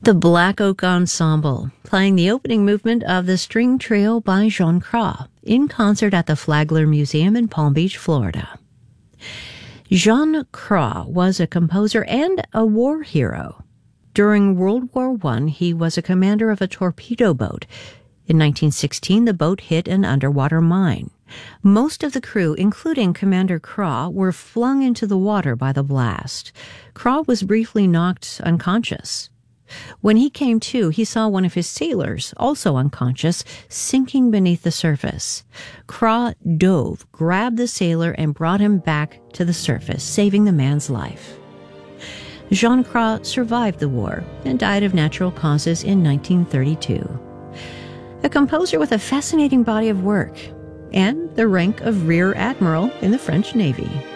The Black Oak Ensemble, playing the opening movement of the string trio by Jean Cras, in concert at the Flagler Museum in Palm Beach, Florida. Jean Cras was a composer and a war hero. During World War I, he was a commander of a torpedo boat. In 1916, the boat hit an underwater mine. Most of the crew, including Commander Cras, were flung into the water by the blast. Cras was briefly knocked unconscious. When he came to, he saw one of his sailors, also unconscious, sinking beneath the surface. Cras dove, grabbed the sailor, and brought him back to the surface, saving the man's life. Jean Cras survived the war and died of natural causes in 1932. A composer with a fascinating body of work and the rank of Rear Admiral in the French Navy.